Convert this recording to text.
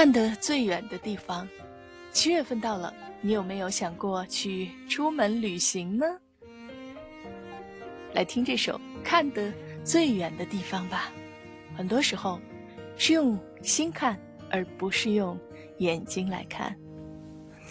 看得最远的地方。7月份到了，你有没有想过去出门旅行呢？来听这首《看得最远的地方》吧。很多时候是用心看，而不是用眼睛来看。